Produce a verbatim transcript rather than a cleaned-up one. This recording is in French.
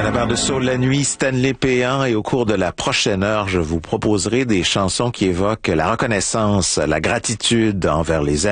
la barre de Soul la nuit, Stanley Péan, et au cours de la prochaine heure, je vous proposerai des chansons qui évoquent la reconnaissance, la gratitude envers les amis.